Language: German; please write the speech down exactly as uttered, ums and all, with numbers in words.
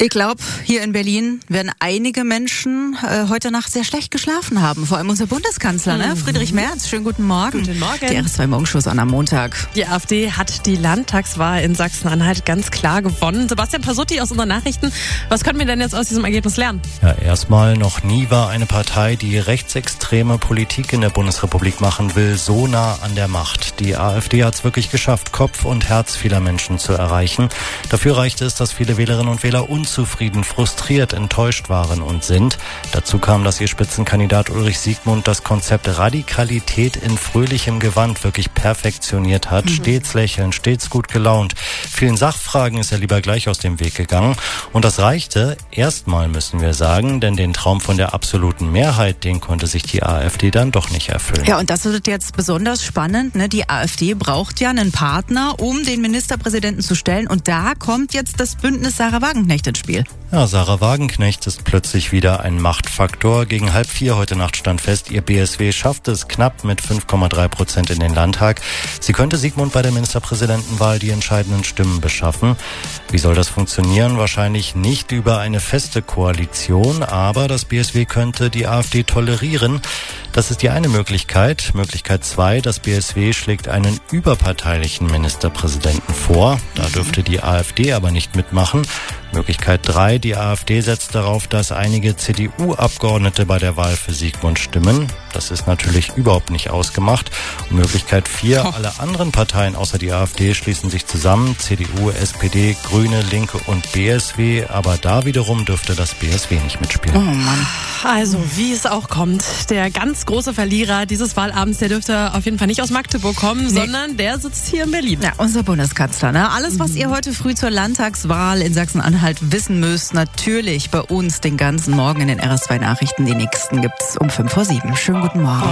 Ich glaube, hier in Berlin werden einige Menschen äh, heute Nacht sehr schlecht geschlafen haben. Vor allem unser Bundeskanzler, ne? Friedrich Merz. Schönen guten Morgen. Guten Morgen. Die R S zwei Morgenshows an am Montag. Die AfD hat die Landtagswahl in Sachsen-Anhalt ganz klar gewonnen. Sebastian Pasutti aus unseren Nachrichten. Was können wir denn jetzt aus diesem Ergebnis lernen? Ja, erstmal, noch nie war eine Partei, die rechtsextreme Politik in der Bundesrepublik machen will, so nah an der Macht. Die AfD hat es wirklich geschafft, Kopf und Herz vieler Menschen zu erreichen. Dafür reichte es, dass viele Wählerinnen und Wähler unzufrieden, frustriert, enttäuscht waren und sind. Dazu kam, dass ihr Spitzenkandidat Ulrich Siegmund das Konzept Radikalität in fröhlichem Gewand wirklich perfektioniert hat. Mhm. Stets lächelnd, stets gut gelaunt. Vielen Sachfragen ist er lieber gleich aus dem Weg gegangen. Und das reichte erstmal, müssen wir sagen, denn den Traum von der absoluten Mehrheit, den konnte sich die AfD dann doch nicht erfüllen. Ja, und das wird jetzt besonders spannend, ne? Die AfD braucht ja einen Partner, um den Ministerpräsidenten zu stellen. Und da kommt jetzt das Bündnis Sahra Wagenknecht ins Spiel. Ja, Sahra Wagenknecht ist plötzlich wieder ein Machtfaktor. Gegen halb vier heute Nacht stand fest, ihr B S W schafft es knapp mit fünf Komma drei Prozent in den Landtag. Sie könnte Siegmund bei der Ministerpräsidentenwahl die entscheidenden Stimmen beschaffen. Wie soll das funktionieren? Wahrscheinlich nicht über eine feste Koalition, aber das B S W könnte die AfD tolerieren. Das ist die eine Möglichkeit. Möglichkeit zwei, das B S W schlägt einen überparteilichen Ministerpräsidenten vor. Da dürfte die AfD aber nicht mitmachen. Möglichkeit drei, die AfD setzt darauf, dass einige C D U-Abgeordnete bei der Wahl für Siegmund stimmen. Das ist natürlich überhaupt nicht ausgemacht. Und Möglichkeit vier, alle anderen Parteien außer die AfD schließen sich zusammen. C D U, S P D, Grüne, Linke und B S W. Aber da wiederum dürfte das B S W nicht mitspielen. Oh Mann. Also, wie es auch kommt, der ganz große Verlierer dieses Wahlabends, der dürfte auf jeden Fall nicht aus Magdeburg kommen, nee. sondern der sitzt hier in Berlin. Ja, unser Bundeskanzler. Ne? Alles, was mhm. ihr heute früh zur Landtagswahl in Sachsen-Anhalt wissen müsst, natürlich bei uns den ganzen Morgen in den R S zwei Nachrichten. Die nächsten gibt's um fünf vor sieben. Schönen guten Morgen.